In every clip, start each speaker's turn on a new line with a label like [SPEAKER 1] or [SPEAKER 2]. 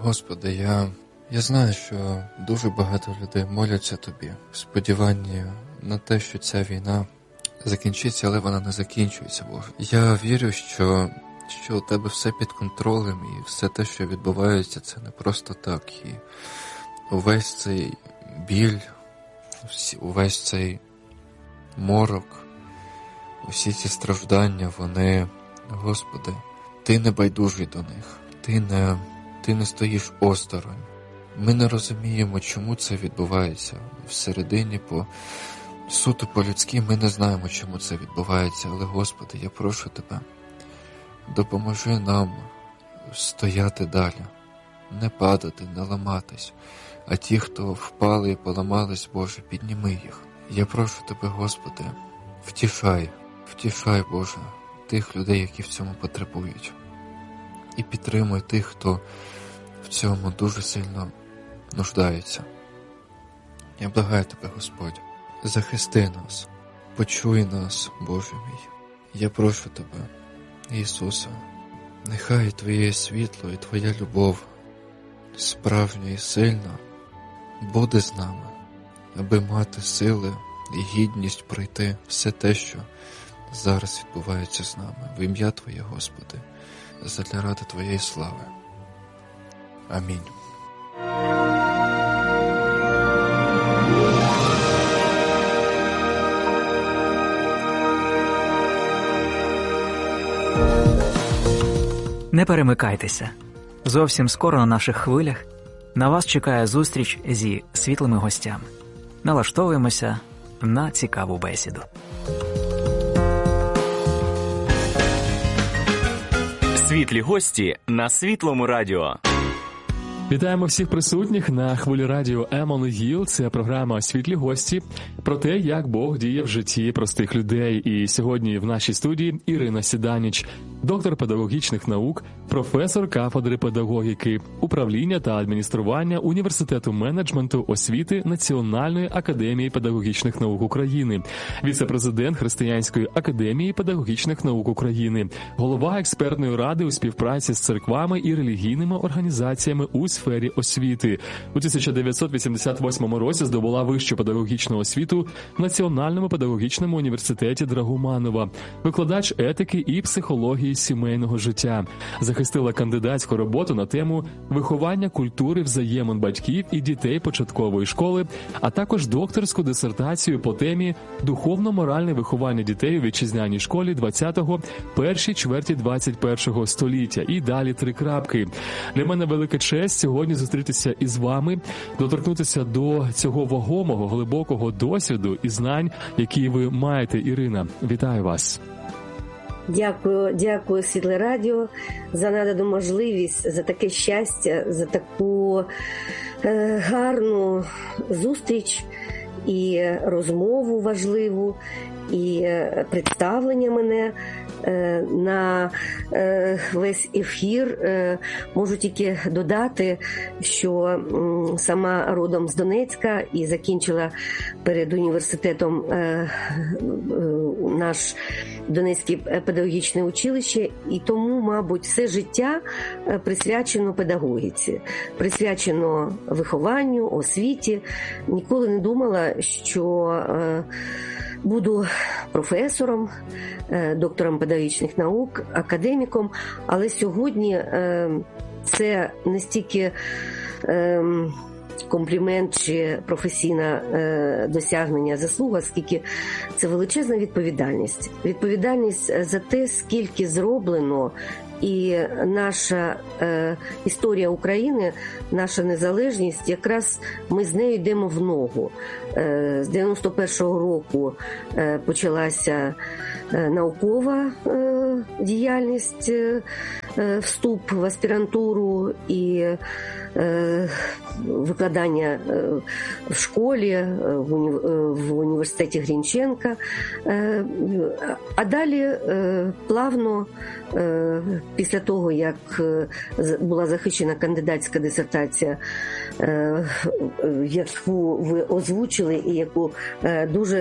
[SPEAKER 1] Господи, я знаю, що дуже багато людей моляться Тобі в сподіванні на те, що ця війна закінчиться, але вона не закінчується, Боже. Я вірю, що у Тебе все під контролем і все те, що відбувається, це не просто так. І увесь цей біль, увесь цей морок, усі ці страждання, вони, Господи, Ти не байдужий до них, Ти не стоїш осторонь. Ми не розуміємо, чому це відбувається. Всередині, суто по-людськи, ми не знаємо, чому це відбувається, але, Господи, я прошу Тебе, допоможи нам стояти далі, не падати, не ламатись, а ті, хто впали і поламались, Боже, підніми їх. Я прошу Тебе, Господи, втішай, Боже, тих людей, які в цьому потребують. І підтримуй тих, хто в цьому дуже сильно нуждається. Я благаю Тебе, Господь, захисти нас, почуй нас, Боже мій. Я прошу Тебе, Ісусе, нехай Твоє світло і Твоя любов, справжня і сильна, буде з нами, аби мати сили і гідність пройти все те, що зараз відбувається з нами. В ім'я Твоє, Господи, задля ради Твоєї слави. Амінь.
[SPEAKER 2] Не перемикайтеся. Зовсім скоро на наших хвилях на вас чекає зустріч зі світлими гостями. Налаштовуємося на цікаву бесіду.
[SPEAKER 3] Світлі гості на Світлому радіо.
[SPEAKER 4] Вітаємо всіх присутніх на хвилі радіо Емон-Гіл. Це програма «Світлі гості» про те, як Бог діє в житті простих людей. І сьогодні в нашій студії Ірина Сіданіч, доктор педагогічних наук, професор кафедри педагогіки, управління та адміністрування Університету менеджменту освіти Національної академії педагогічних наук України, віце-президент Християнської академії педагогічних наук України, голова експертної ради у співпраці з церквами і релігійними організаціями у сфері освіти. У 1988 році здобула вищу педагогічну освіту в Національному педагогічному університеті Драгоманова, викладач етики і психології сімейного життя. Захистила кандидатську роботу на тему виховання культури взаємин батьків і дітей початкової школи, а також докторську дисертацію по темі «Духовно-моральне виховання дітей у вітчизняній школі 20-го, першій чверті 21-го століття». І далі 3 крапки. Для мене велика честь сьогодні зустрітися із вами, доторкнутися до цього вагомого, глибокого досвіду і знань, які ви маєте, Ірина. Вітаю вас.
[SPEAKER 5] Дякую, Світле радіо, за надану можливість, за таке щастя, за таку гарну зустріч і розмову важливу, і представлення мене на весь ефір. Можу тільки додати, що сама родом з Донецька і закінчила перед університетом наш Донецьке педагогічне училище, і тому, мабуть, все життя присвячено педагогіці, присвячено вихованню, освіті. Ніколи не думала, що буду професором, доктором педагогічних наук, академіком, але сьогодні це не стільки комплімент чи професійне досягнення, заслуга, скільки це величезна відповідальність. Відповідальність за те, скільки зроблено, і наша історія України, наша незалежність, якраз ми з нею йдемо в ногу. З 91-го року почалася наукова діяльність, вступ в аспірантуру і викладання в школі, в університеті Грінченка. А далі плавно, після того, як була захищена кандидатська дисертація, яку ви озвучили і яку дуже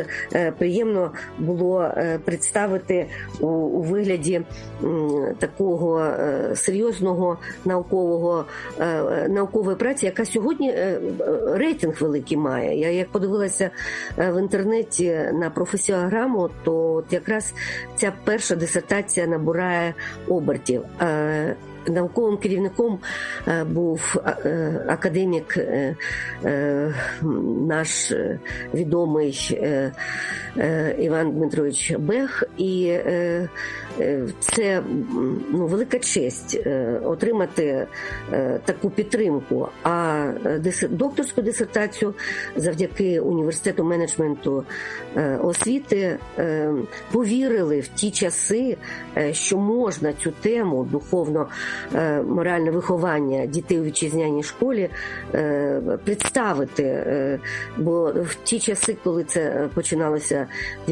[SPEAKER 5] приємно було представити у вигляді такого серйозного наукової праці, яка сьогодні рейтинг великий має. Я як подивилася в інтернеті на професіограму, то от якраз ця перша дисертація набирає обертів. Науковим керівником був академік наш відомий Іван Дмитрович Бех, і це велика честь отримати таку підтримку. А докторську дисертацію завдяки університету менеджменту освіти повірили в ті часи, що можна цю тему духовно-моральне виховання дітей у вітчизняній школі представити. Бо в ті часи, коли це починалося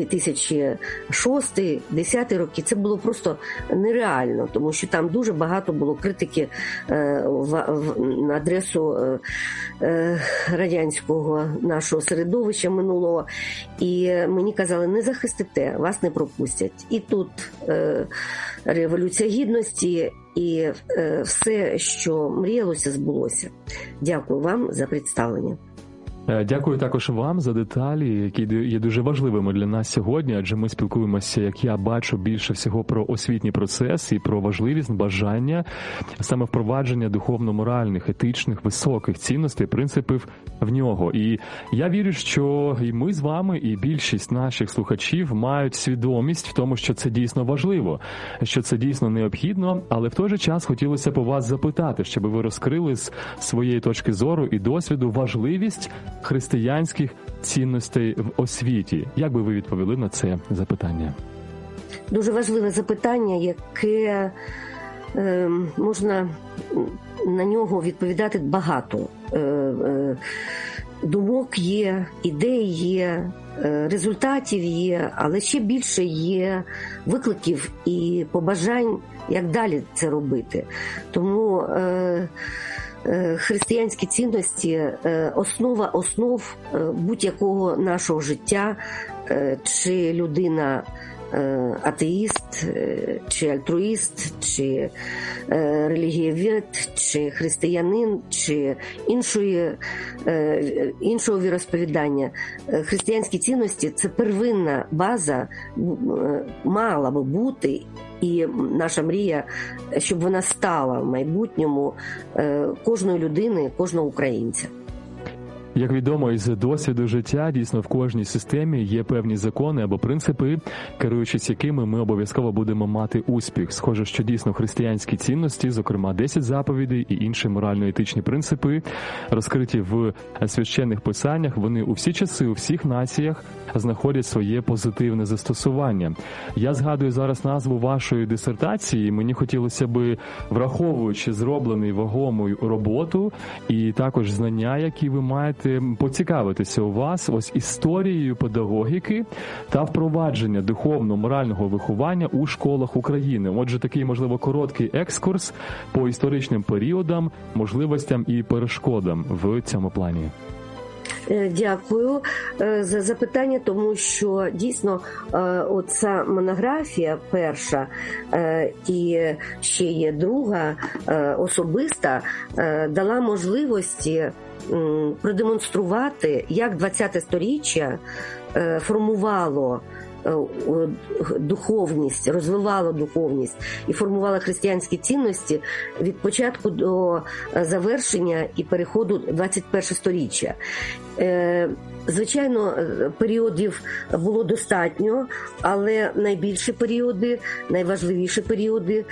[SPEAKER 5] 2006-2010 роки, це було просто нереально, тому що там дуже багато було критики на адресу радянського нашого середовища минулого. І мені казали, не захистите, вас не пропустять. І тут Революція Гідності, і все, що мріялося, збулося. Дякую вам за представлення.
[SPEAKER 4] Дякую також вам за деталі, які є дуже важливими для нас сьогодні, адже ми спілкуємося, як я бачу, більше всього про освітній процес і про важливість, бажання саме впровадження духовно-моральних, етичних, високих цінностей, принципів в нього. І я вірю, що і ми з вами, і більшість наших слухачів мають свідомість в тому, що це дійсно важливо, що це дійсно необхідно, але в той же час хотілося б вас запитати, щоб ви розкрили з своєї точки зору і досвіду важливість християнських цінностей в освіті. Як би ви відповіли на це запитання?
[SPEAKER 5] Дуже важливе запитання, яке можна на нього відповідати багато. Думок є, ідей є, результатів є, але ще більше є викликів і побажань, як далі це робити. Тому християнські цінності – основа основ будь-якого нашого життя, чи людина атеїст, чи альтруїст, чи релігієвід, чи християнин, чи іншого віросповідання. Християнські цінності – це первинна база, мала би бути, і наша мрія, щоб вона стала в майбутньому кожної людини, кожного українця.
[SPEAKER 4] Як відомо із досвіду життя, дійсно в кожній системі є певні закони або принципи, керуючись якими ми обов'язково будемо мати успіх. Схоже, що дійсно християнські цінності, зокрема 10 заповідей і інші морально-етичні принципи, розкриті в священних писаннях, вони у всі часи, у всіх націях знаходять своє позитивне застосування. Я згадую зараз назву вашої дисертації, мені хотілося би, враховуючи зроблений вагомою роботу і також знання, які ви маєте, поцікавитися у вас ось історією педагогіки та впровадження духовно-морального виховання у школах України. Отже, такий, можливо, короткий екскурс по історичним періодам, можливостям і перешкодам в цьому плані.
[SPEAKER 5] Дякую за запитання, тому що дійсно оця монографія перша і ще є друга особиста дала можливості продемонструвати, як 20-те сторіччя формувало духовність, розвивало духовність і формувало християнські цінності від початку до завершення і переходу 21 сторіччя. Звичайно, періодів було достатньо, але найбільші періоди, найважливіші періоди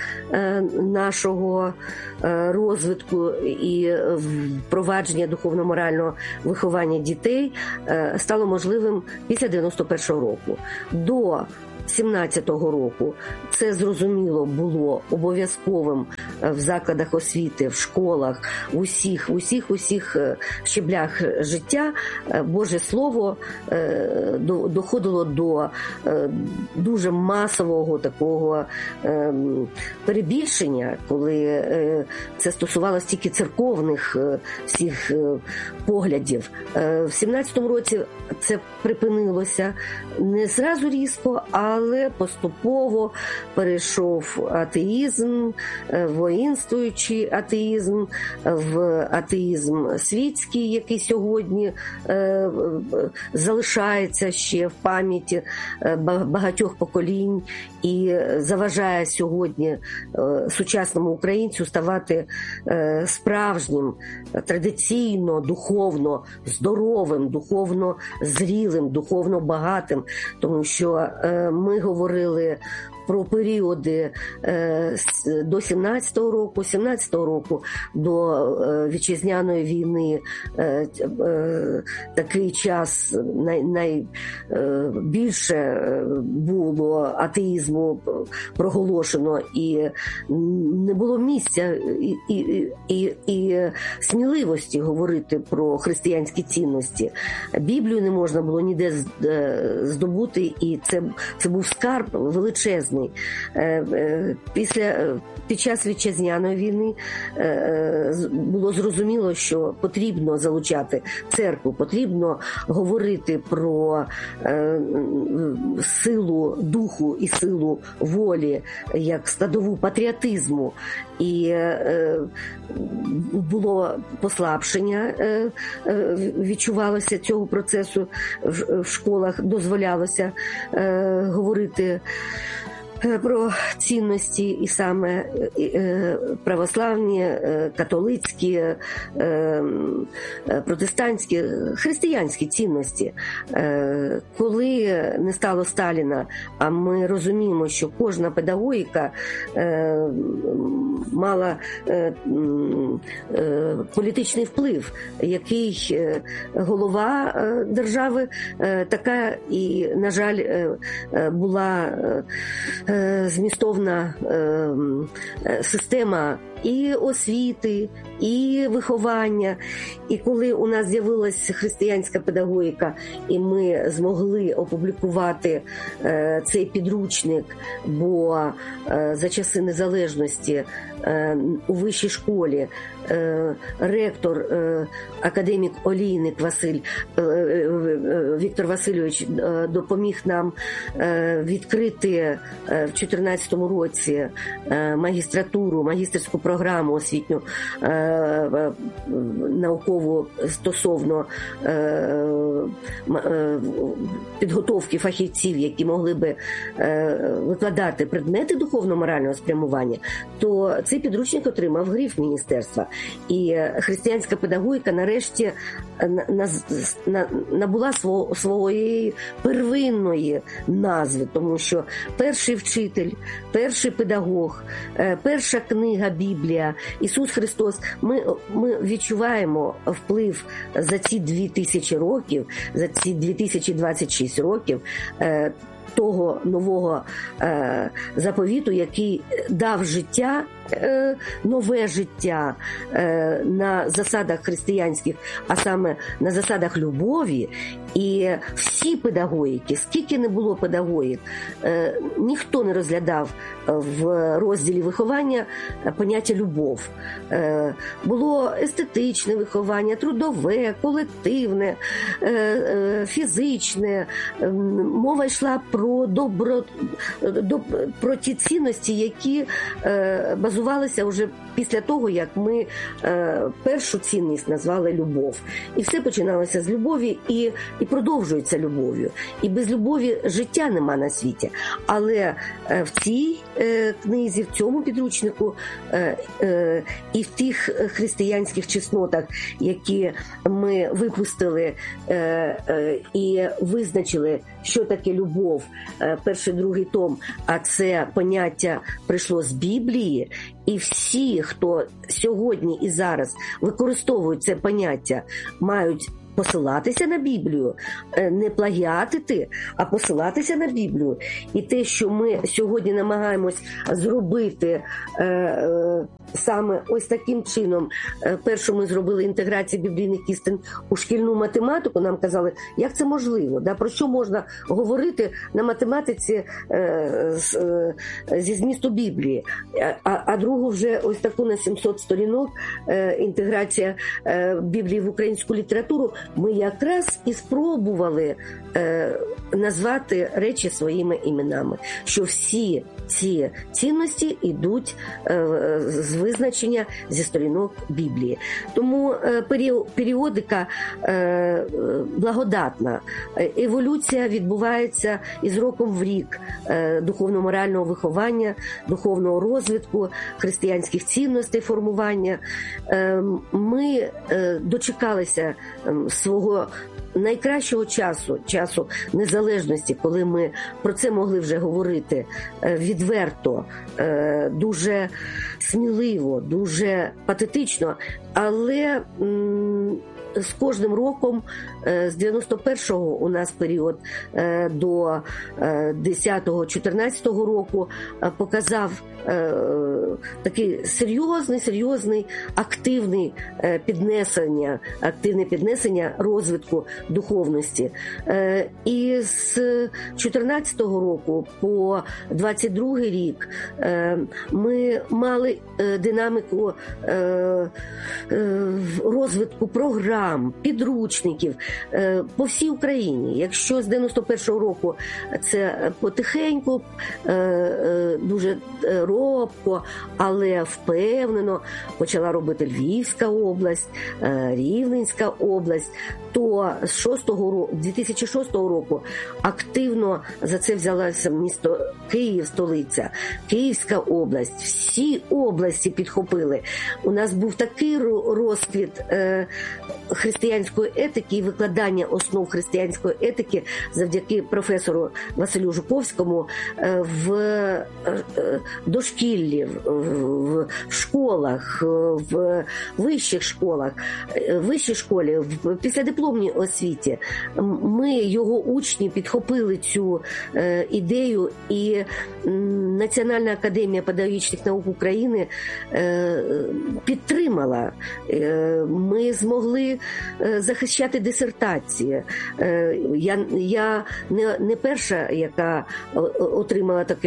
[SPEAKER 5] нашого розвитку і впровадження духовно-морального виховання дітей стало можливим після 91-го року. До 17-го року це, зрозуміло, було обов'язковим в закладах освіти, в школах, в усіх щеблях життя. Боже Слово доходило до дуже масового такого перебільшення, коли це стосувалося тільки церковних всіх поглядів. В 17-му році це припинилося не зразу різко, але але поступово перейшов атеїзм, воїнствуючий атеїзм, в атеїзм світський, який сьогодні залишається ще в пам'яті багатьох поколінь і заважає сьогодні сучасному українцю ставати справжнім, традиційно, духовно здоровим, духовно зрілим, духовно багатим, тому що ми говорили про періоди до 17-го року, 17-го року до вітчизняної війни. Такий час найбільше було атеїзму проголошено, і не було місця і сміливості говорити про християнські цінності. Біблію не можна було ніде здобути, і це був скарб величезний. Під час вітчизняної війни було зрозуміло, що потрібно залучати церкву, потрібно говорити про силу духу і силу волі як складову патріотизму. І було послабшення, відчувалося цього процесу в школах, дозволялося говорити про цінності і саме православні, католицькі, протестантські, християнські цінності. Коли не стало Сталіна, а ми розуміємо, що кожна педагогіка мала політичний вплив, який голова держави, така і, на жаль, була змістовна система і освіти, і виховання. І коли у нас з'явилася християнська педагогіка, і ми змогли опублікувати цей підручник, бо за часи незалежності у вищій школі ректор, академік Олійник Віктор Васильович допоміг нам відкрити в 2014 році магістерську програму освітню наукову стосовно підготовки фахівців, які могли би викладати предмети духовно-морального спрямування, то цей підручник отримав гриф міністерства. І християнська педагогіка нарешті набула своєї первинної назви, тому що перший вчитель, перший педагог, перша книга Біблія, Ісус Христос, ми відчуваємо вплив за ці 2000 років, за ці 2026 років того нового заповіту, який дав життя, нове життя на засадах християнських, а саме на засадах любові. І всі педагогіки, скільки не було педагогік, ніхто не розглядав в розділі виховання поняття любов. Було естетичне виховання, трудове, колективне, фізичне. Мова йшла про ті цінності, які базувалися вже після того, як ми першу цінність назвали любов. І все починалося з любові і продовжується любов'ю. І без любові життя нема на світі. Але в цій книзі, в цьому підручнику і в тих християнських чеснотах, які ми випустили і визначили, що таке любов, перший, другий том, а це поняття прийшло з Біблії, і всі, хто сьогодні і зараз використовують це поняття, мають посилатися на Біблію, не плагіатити, а посилатися на Біблію. І те, що ми сьогодні намагаємось зробити саме ось таким чином. Першу ми зробили інтеграцію біблійних істин у шкільну математику. Нам казали, як це можливо, про що можна говорити на математиці зі змісту Біблії. А другу вже ось таку на 700 сторінок інтеграція Біблії в українську літературу ми якраз і спробували назвати речі своїми іменами, що всі ці цінності йдуть з визначення зі сторінок Біблії. Тому періодика благодатна, еволюція відбувається із роком в рік духовно-морального виховання, духовного розвитку, християнських цінностей формування. Ми дочекалися свого найкращого часу незалежності, коли ми про це могли вже говорити відверто, дуже сміливо, дуже патетично, але з кожним роком, з 91-го у нас період до 10-14 року показав такий серйозний, активне піднесення розвитку духовності. І з 14-го року по 22-й рік ми мали динаміку розвитку програм, підручників по всій Україні. Якщо з 91-го року це потихеньку, дуже робко, але впевнено почала робити Львівська область, Рівненська область, то з 2006 року активно за це взялося місто Київ, столиця, Київська область, всі області підхопили. У нас був такий розквіт християнської етики і викладання основ християнської етики завдяки професору Василю Жуковському в дошкіллі, в школах, в вищих школах, вищій школі, в післядипломній освіті. Ми, його учні, підхопили цю ідею, і Національна академія педагогічних наук України підтримала. Ми змогли захищати дисертації. Я не перша, яка отримала таке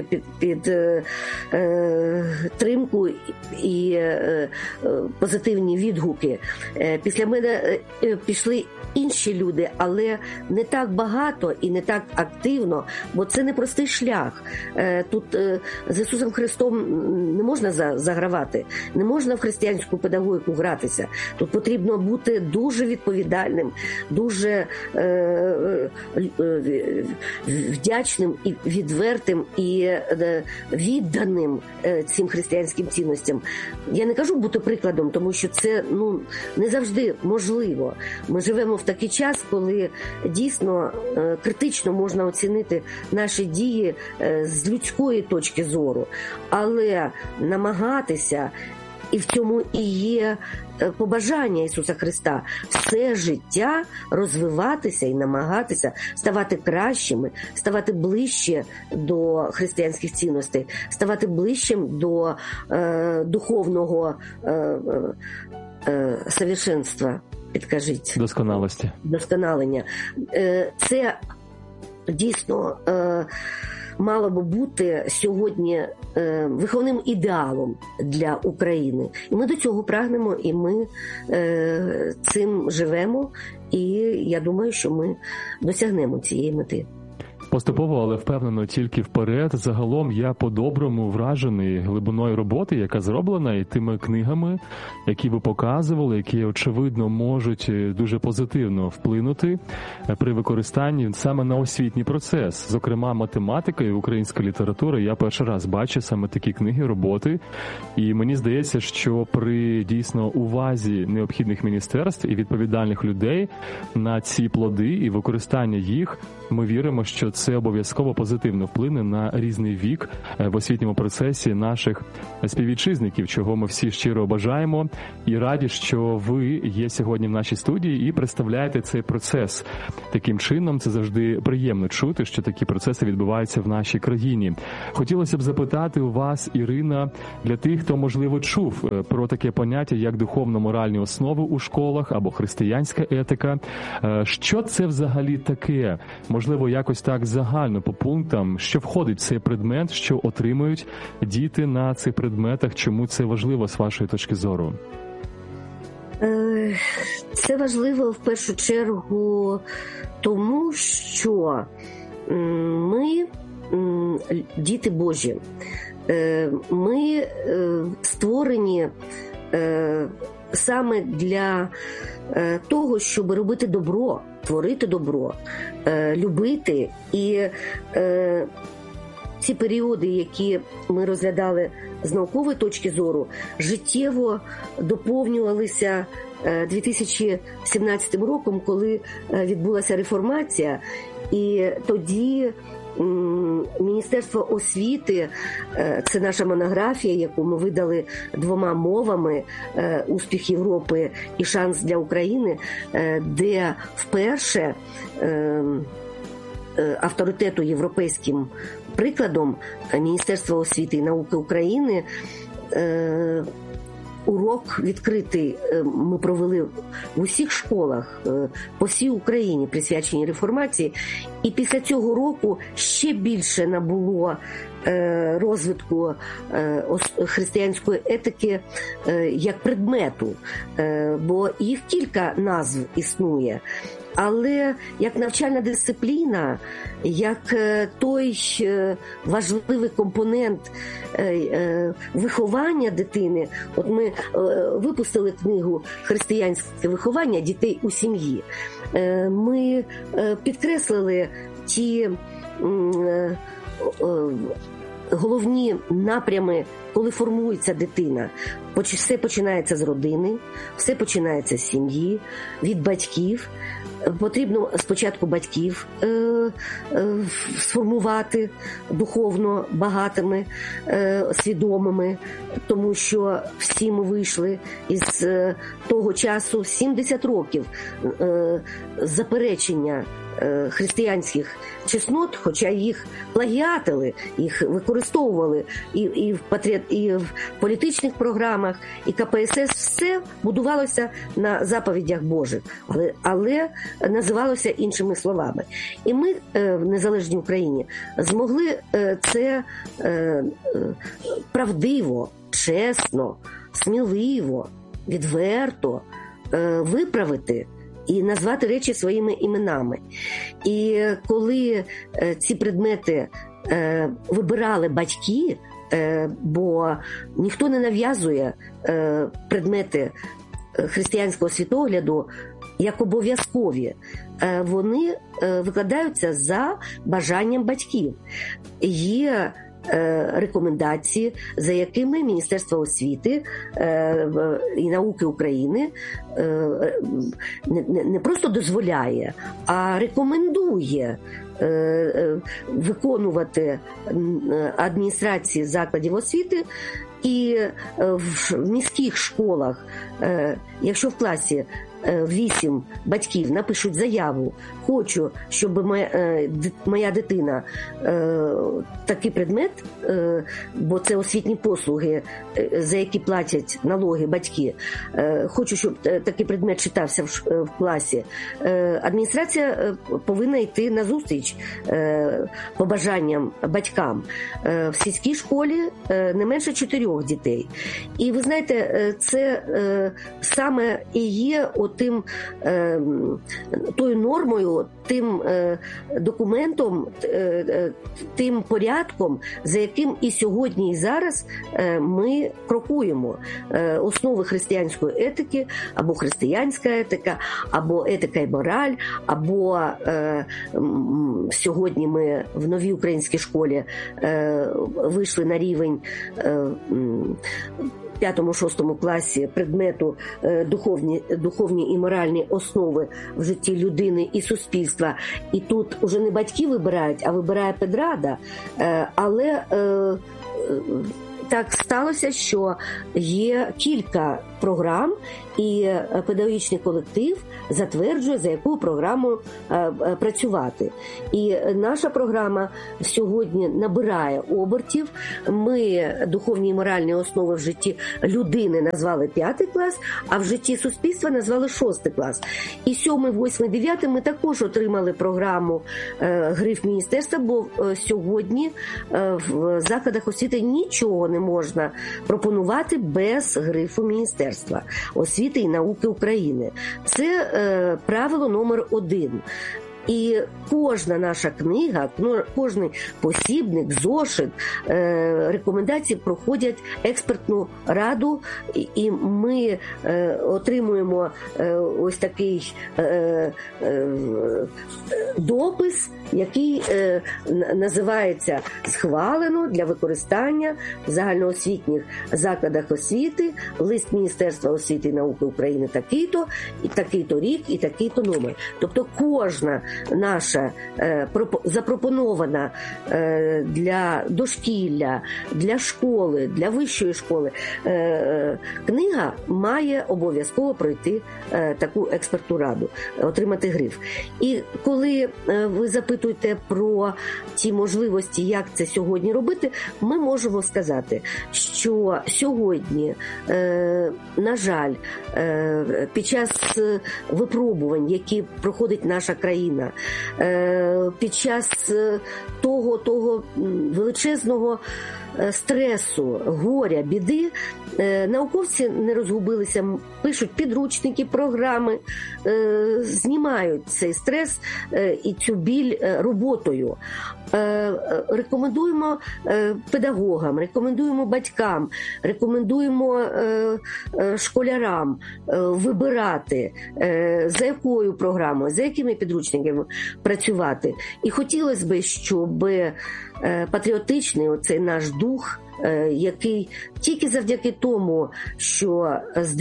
[SPEAKER 5] підтримку і позитивні відгуки. Після мене пішли інші люди, але не так багато і не так активно, бо це непростий шлях. Тут з Ісусом Христом не можна загравати, не можна в християнську педагогіку гратися. Тут потрібно бути дуже відповідальним, дуже вдячним і відвертим і відданим цим християнським цінностям. Я не кажу бути прикладом, тому що це не завжди можливо. Ми живемо в такий час, коли дійсно критично можна оцінити наші дії з людської точки зору, але намагатися, і в цьому і є побажання Ісуса Христа, все життя розвиватися і намагатися ставати кращими, ставати ближче до християнських цінностей, ставати ближчим до духовного совершенства, підкажіть. Досконалення. Це дійсно мало би бути сьогодні виховним ідеалом для України. І ми до цього прагнемо, і ми цим живемо, і я думаю, що ми досягнемо цієї мети.
[SPEAKER 4] Поступово, але впевнено тільки вперед. Загалом я по-доброму вражений глибиною роботи, яка зроблена, і тими книгами, які ви показували, які, очевидно, можуть дуже позитивно вплинути при використанні саме на освітній процес. Зокрема, математика і українська література. Я перший раз бачу саме такі книги, роботи. І мені здається, що при дійсно увазі необхідних міністерств і відповідальних людей на ці плоди і використання їх, ми віримо, що це обов'язково позитивно вплине на різний вік в освітньому процесі наших співвітчизників, чого ми всі щиро бажаємо. І раді, що ви є сьогодні в нашій студії і представляєте цей процес. Таким чином, це завжди приємно чути, що такі процеси відбуваються в нашій країні. Хотілося б запитати у вас, Ірина, для тих, хто, можливо, чув про таке поняття, як духовно-моральні основи у школах або християнська етика. Що це взагалі таке? Можливо, якось так загально по пунктам, що входить в цей предмет, що отримують діти на цих предметах, чому це важливо з вашої точки зору?
[SPEAKER 5] Це важливо в першу чергу тому, що ми діти Божі. Ми створені саме для того, щоб робити добро, творити добро, любити. І ці періоди, які ми розглядали з наукової точки зору, життєво доповнювалися 2017 роком, коли відбулася реформація, і тоді Міністерство освіти, це наша монографія, яку ми видали 2 мовами, «Успіх Європи» і «Шанс для України», де вперше авторитету європейським прикладом Міністерства освіти і науки України урок відкритий ми провели в усіх школах по всій Україні, присвячені реформації. І після цього року ще більше набуло розвитку християнської етики як предмету, бо їх кілька назв існує. Але як навчальна дисципліна, як той важливий компонент виховання дитини, от ми випустили книгу «Християнське виховання дітей у сім'ї», ми підкреслили ті головні напрями, коли формується дитина. Все починається з родини, все починається з сім'ї, від батьків. Потрібно спочатку батьків сформувати духовно багатими, свідомими, тому що всі ми вийшли із того часу 70 років заперечення християнських чеснот, хоча їх плагіатили, їх використовували і в політичних програмах, і КПСС, все будувалося на заповідях Божих, але називалося іншими словами. І ми в незалежній Україні змогли це правдиво, чесно, сміливо, відверто виправити і назвати речі своїми іменами. І коли ці предмети вибирали батьки, бо ніхто не нав'язує предмети християнського світогляду як обов'язкові, вони викладаються за бажанням батьків. Є рекомендації, за якими Міністерство освіти і науки України не просто дозволяє, а рекомендує виконувати адміністрації закладів освіти. І в міських школах, якщо в класі 8 батьків напишуть заяву, хочу, щоб моя дитина такий предмет, бо це освітні послуги, за які платять налоги батьки, хочу, щоб такий предмет читався в класі, адміністрація повинна йти на зустріч побажанням батькам. В сільській школі не менше 4 дітей. І ви знаєте, це саме і є тою нормою, тим документом, тим порядком, за яким і сьогодні, і зараз ми крокуємо. Основи християнської етики, або християнська етика, або етика і мораль, або сьогодні ми в новій українській школі вийшли на рівень 5-6 класі предмету духовні і моральні основи в житті людини і суспільства. І тут уже не батьки вибирають, а вибирає педрада. Але так сталося, що є кілька програм, і педагогічний колектив затверджує, за яку програму працювати. І наша програма сьогодні набирає обертів. Ми духовні і моральні основи в житті людини назвали 5 клас, а в житті суспільства назвали 6 клас. І 7, 8, 9 ми також отримали програму гриф міністерства, бо сьогодні в закладах освіти нічого не можна пропонувати без грифу Міністерства освіти і науки України. Це правило номер 1. І кожна наша книга, кожний посібник, зошит, рекомендації проходять експертну раду, і ми отримуємо ось такий допис, який називається «Схвалено для використання в загальноосвітніх закладах освіти, лист Міністерства освіти і науки України такий-то, і такий-то рік, і такий-то номер». Тобто кожна наша запропонована для дошкілля, для школи, для вищої школи книга має обов'язково пройти таку експертну раду, отримати гриф. І коли ви запитуєте про ті можливості, як це сьогодні робити, ми можемо сказати, що сьогодні, на жаль, під час випробувань, які проходить наша країна, під час того величезного стресу, горя, біди, науковці не розгубилися, пишуть підручники, програми, знімають цей стрес і цю біль роботою. Рекомендуємо педагогам, рекомендуємо батькам, рекомендуємо школярам вибирати, за якою програмою, за якими підручниками працювати. І хотілося б, щоб патріотичний оцей наш дух, який тільки завдяки тому, що з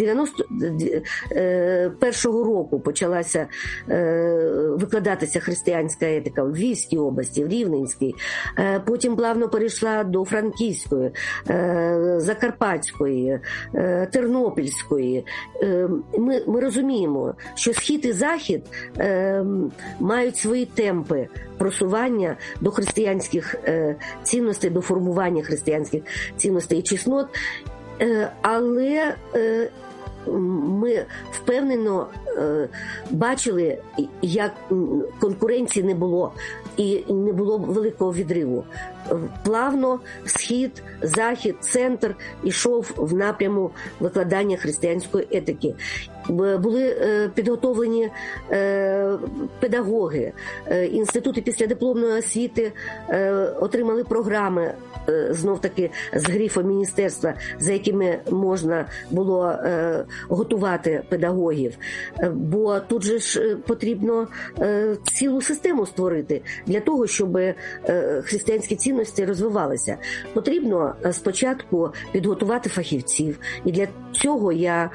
[SPEAKER 5] 91-го року почалася викладатися християнська етика в Львівській області, в Рівненській, потім плавно перейшла до Франківської, Закарпатської, Тернопільської. Ми розуміємо, що Схід і Захід мають свої темпи просування до християнських цінностей, до формування християнських цінностей і чеснот, але ми впевнено бачили, як конкуренції не було і не було великого відриву. Плавно Схід, Захід, Центр ішов в напряму викладання християнської етики. Були підготовлені педагоги, інститути післядипломної освіти отримали програми, знов-таки з грифом міністерства, за якими можна було готувати педагогів. Бо тут же ж потрібно цілу систему створити для того, щоб християнські цінності розвивалися. Потрібно спочатку підготувати фахівців. І для цього я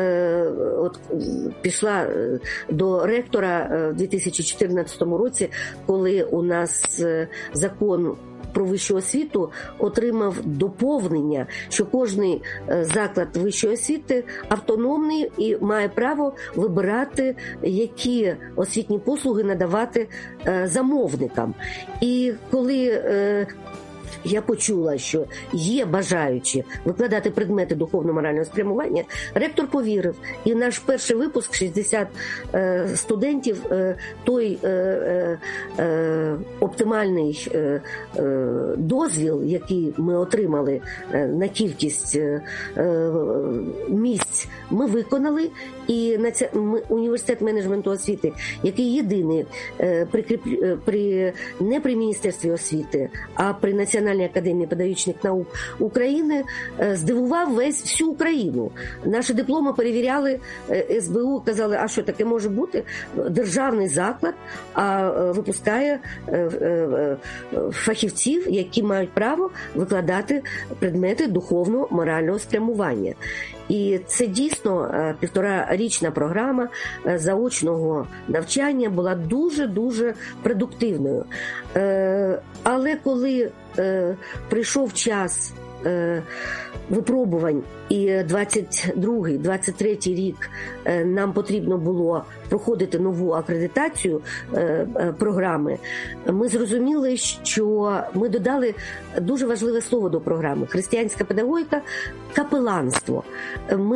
[SPEAKER 5] пішла до ректора в 2014 році, коли у нас закон про вищу освіту отримав доповнення, що кожний заклад вищої освіти автономний і має право вибирати, які освітні послуги надавати замовникам. І коли я почула, що є бажаючі викладати предмети духовно-морального спрямування, ректор повірив. І наш перший випуск, 60 студентів, той оптимальний дозвіл, який ми отримали на кількість місць, ми виконали. І університет менеджменту освіти, який єдиний не при Міністерстві освіти, а при Національній академії педагогічних наук України, здивував всю Україну. Наші дипломи перевіряли СБУ, казали, а що таке може бути? Державний заклад, а випускає фахівців, які мають право викладати предмети духовно-морального спрямування. І це дійсно 1,5-річна програма заочного навчання була дуже-дуже продуктивною. Але коли прийшов час випробувань і 22-23 рік нам потрібно було проходити нову акредитацію програми, ми зрозуміли, що ми додали дуже важливе слово до програми – християнська педагогіка, капеланство.